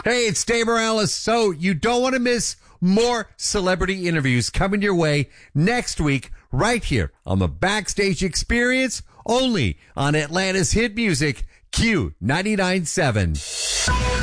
Hey, it's Dave Morales. So you don't want to miss more celebrity interviews coming your way next week right here on the Backstage Experience, only on Atlanta's hit music, Q 99.7.